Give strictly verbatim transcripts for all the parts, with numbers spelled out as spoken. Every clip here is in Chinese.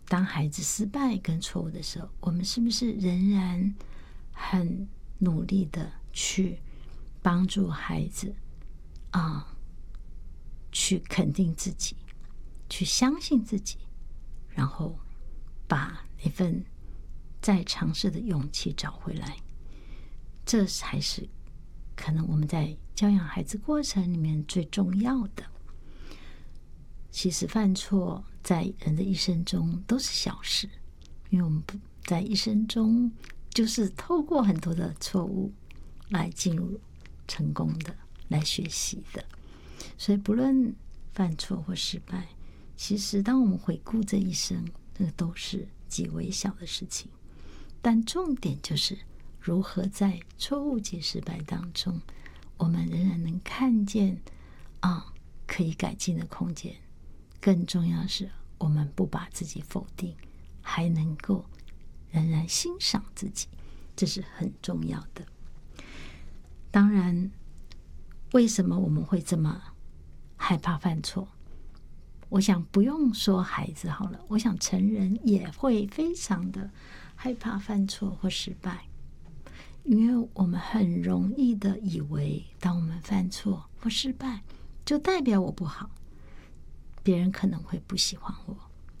当孩子失败跟错误的时候，我们是不是仍然很努力的去帮助孩子啊、呃，去肯定自己，去相信自己，然后把那份再尝试的勇气找回来？这才是可能我们在教养孩子过程里面最重要的。其实犯错在人的一生中都是小事，因为我们在一生中就是透过很多的错误来进入成功的，来学习的。所以不论犯错或失败，其实当我们回顾这一生，那都是极微小的事情。但重点就是如何在错误及失败当中，我们仍然能看见啊可以改进的空间。更重要的是，我们不把自己否定，还能够仍然欣赏自己，这是很重要的。当然，为什么我们会这么害怕犯错？我想不用说孩子好了，我想成人也会非常的害怕犯错或失败，因为我们很容易的以为，当我们犯错或失败，就代表我不好，别人可能会不喜欢我。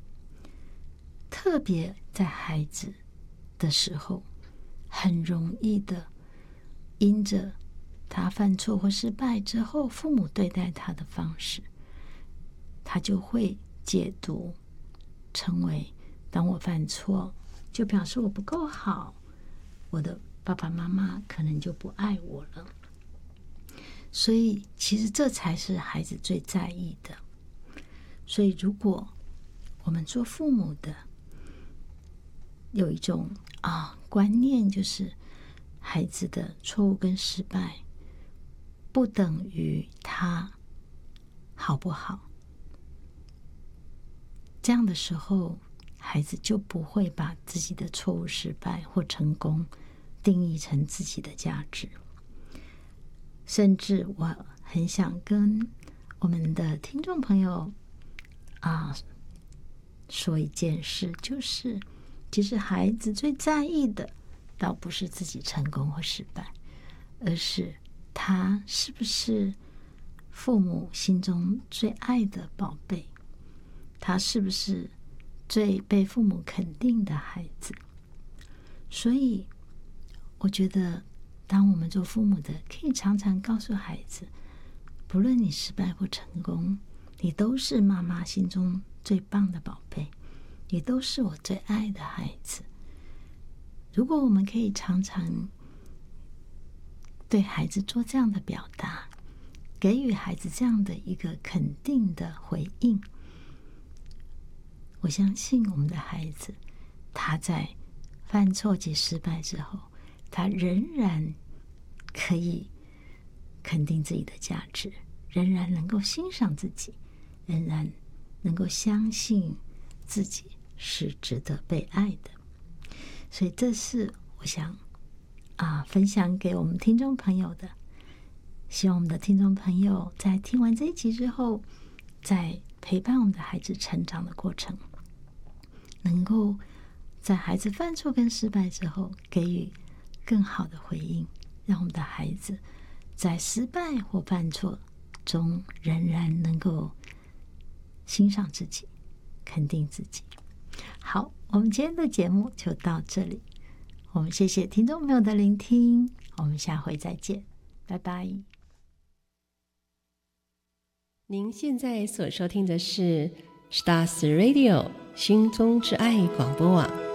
特别在孩子的时候，很容易的因着他犯错或失败之后，父母对待他的方式，他就会解读成为，当我犯错就表示我不够好，我的爸爸妈妈可能就不爱我了。所以其实这才是孩子最在意的。所以如果我们做父母的有一种啊观念，就是孩子的错误跟失败不等于他好不好，这样的时候，孩子就不会把自己的错误、失败或成功定义成自己的价值。甚至我很想跟我们的听众朋友啊说一件事，就是其实孩子最在意的倒不是自己成功或失败，而是他是不是父母心中最爱的宝贝，他是不是最被父母肯定的孩子。所以我觉得当我们做父母的，可以常常告诉孩子，不论你失败或成功，你都是妈妈心中最棒的宝贝，你都是我最爱的孩子。如果我们可以常常对孩子做这样的表达，给予孩子这样的一个肯定的回应，我相信我们的孩子，他在犯错及失败之后，他仍然可以肯定自己的价值，仍然能够欣赏自己，仍然能够相信自己是值得被爱的。所以这是我想啊分享给我们听众朋友的。希望我们的听众朋友在听完这一集之后，在陪伴我们的孩子成长的过程，能够在孩子犯错跟失败之后给予更好的回应，让我们的孩子在失败或犯错中仍然能够欣赏自己，肯定自己。好，我们今天的节目就到这里，我们谢谢听众朋友的聆听，我们下回再见，拜拜。 您现在所收听的是 Stars Radio 心中之爱广播网。